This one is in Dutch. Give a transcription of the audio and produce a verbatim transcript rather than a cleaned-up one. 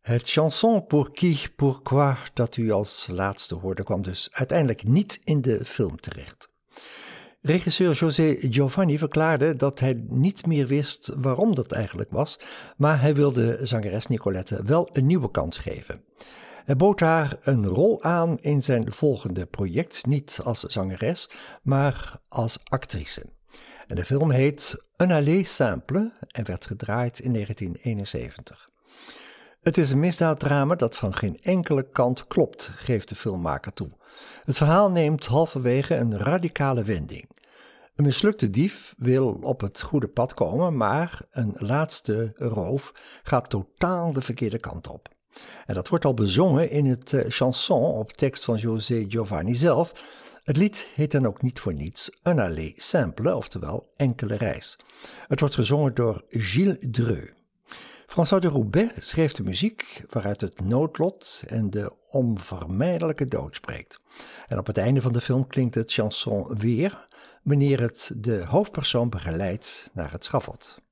Het chanson pour qui, pourquoi dat u als laatste hoorde kwam dus uiteindelijk niet in de film terecht. Regisseur José Giovanni verklaarde dat hij niet meer wist waarom dat eigenlijk was, maar hij wilde zangeres Nicolette wel een nieuwe kans geven. Hij bood haar een rol aan in zijn volgende project, niet als zangeres, maar als actrice. En de film heet Un aller simple en werd gedraaid in negentien eenenzeventig. Het is een misdaaddrama dat van geen enkele kant klopt, geeft de filmmaker toe. Het verhaal neemt halverwege een radicale wending. Een mislukte dief wil op het goede pad komen, maar een laatste roof gaat totaal de verkeerde kant op. En dat wordt al bezongen in het uh, chanson op tekst van José Giovanni zelf. Het lied heet dan ook niet voor niets Un aller simple, oftewel enkele reis. Het wordt gezongen door Gilles Dreux. François de Roubaix schreef de muziek waaruit het noodlot en de onvermijdelijke dood spreekt. En op het einde van de film klinkt het chanson weer, wanneer het de hoofdpersoon begeleidt naar het schavot.